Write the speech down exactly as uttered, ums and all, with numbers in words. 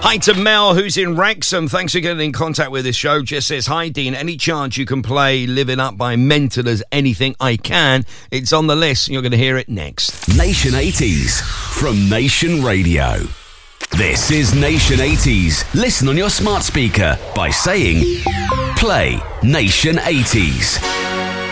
Hi to Mel, who's in Wrexham. Thanks for getting in contact with this show. Just says, hi, Dean. Any chance you can play Living Up by Mental as anything? I can. It's on the list. You're going to hear it next. Nation eighties from Nation Radio. This is Nation eighties. Listen on your smart speaker by saying, play Nation eighties.